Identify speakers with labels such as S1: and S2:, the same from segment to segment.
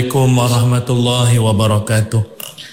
S1: Assalamualaikum warahmatullahi wabarakatuh.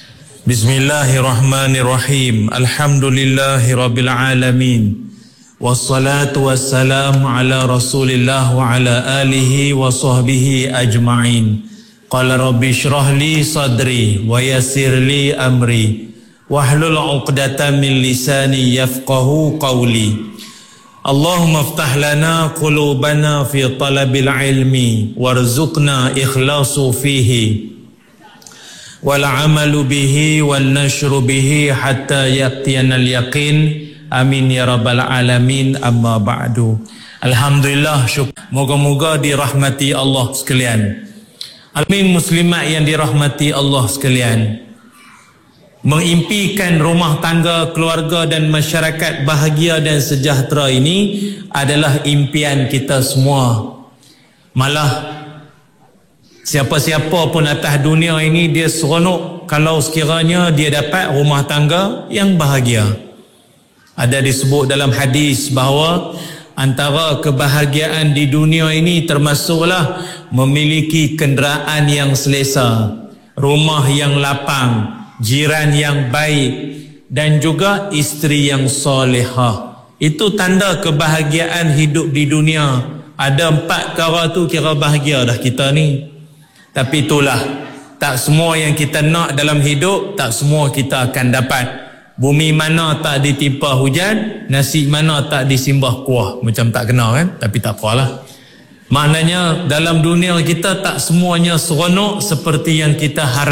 S1: Bismillahirrahmanirrahim. Alhamdulillahi rabbil alamin. Wassalatu wassalamu ala rasulillah wa ala alihi wa sahbihi ajma'in. Qala rabbi syrah li sadri wa yassir li amri wahlul 'uqdatam min lisani yafqahu qawli. Allahumma aftah lana qulubana fi talabil ilmi warzuqna ikhlasu fihi wal amalu bihi wan nashru bihi hatta yaqtiyana al yaqin. Amin ya rabbal alamin. Amma ba'du. Alhamdulillah, syukur. Moga-moga dirahmati Allah sekalian. Alamin muslimat yang dirahmati Allah sekalian. Mengimpikan rumah tangga, keluarga dan masyarakat bahagia dan sejahtera ini adalah impian kita semua. Malah siapa-siapa pun atas dunia ini dia seronok kalau sekiranya dia dapat rumah tangga yang bahagia. Ada disebut dalam hadis bahawa antara kebahagiaan di dunia ini termasuklah memiliki kenderaan yang selesa, rumah yang lapang, jiran yang baik dan juga isteri yang solehah. Itu tanda kebahagiaan hidup di dunia. Ada 4 perkara tu kira bahagia dah kita ni. Tapi itulah, tak semua yang kita nak dalam hidup, tak semua kita akan dapat. Bumi mana tak ditimpa hujan, nasi mana tak disimbah kuah. Macam tak kena kan? Tapi tak apalah. Maknanya dalam dunia kita tak semuanya seronok seperti yang kita harap.